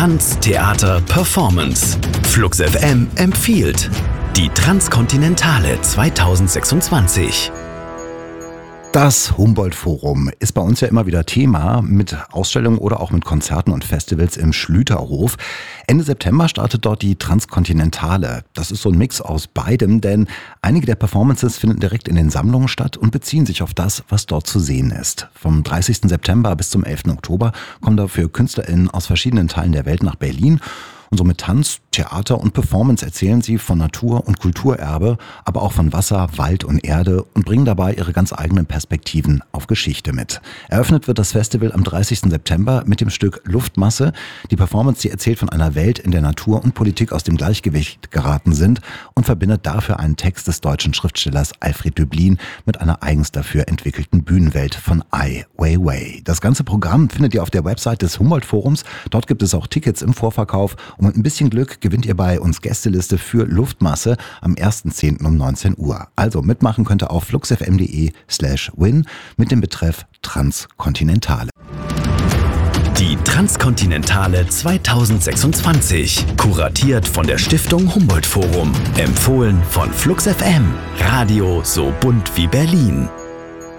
Tanz, Theater, Performance. Flux FM empfiehlt die Transkontinentale 2026. Das Humboldt-Forum ist bei uns ja immer wieder Thema mit Ausstellungen oder auch mit Konzerten und Festivals im Schlüterhof. Ende September startet dort die Transkontinentale. Das ist so ein Mix aus beidem, denn einige der Performances finden direkt in den Sammlungen statt und beziehen sich auf das, was dort zu sehen ist. Vom 30. September bis zum 11. Oktober kommen dafür KünstlerInnen aus verschiedenen Teilen der Welt nach Berlin. Und so mit Tanz, Theater und Performance erzählen sie von Natur- und Kulturerbe, aber auch von Wasser, Wald und Erde und bringen dabei ihre ganz eigenen Perspektiven auf Geschichte mit. Eröffnet wird das Festival am 30. September mit dem Stück Luftmasse. Die Performance, die erzählt von einer Welt, in der Natur und Politik aus dem Gleichgewicht geraten sind und verbindet dafür einen Text des deutschen Schriftstellers Alfred Döblin mit einer eigens dafür entwickelten Bühnenwelt von Ai Weiwei. Das ganze Programm findet ihr auf der Website des Humboldt-Forums. Dort gibt es auch Tickets im Vorverkauf. Und mit ein bisschen Glück gewinnt ihr bei uns Gästeliste für Luftmasse am 1.10. um 19 Uhr. Also mitmachen könnt ihr auf fluxfm.de/win mit dem Betreff Transkontinentale. Die Transkontinentale 2026. Kuratiert von der Stiftung Humboldt Forum. Empfohlen von Flux FM. Radio so bunt wie Berlin.